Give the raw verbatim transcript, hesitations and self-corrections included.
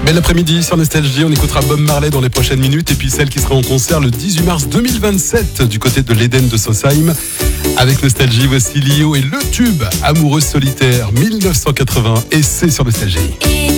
Bel après-midi sur Nostalgie, on écoutera Bob Marley dans les prochaines minutes et puis celle qui sera en concert le dix-huit mars deux mille vingt-sept du côté de l'Éden de Sausheim. Avec Nostalgie, voici Lio et le tube Amoureuse solitaire mille neuf cent quatre-vingts et c'est sur Nostalgie.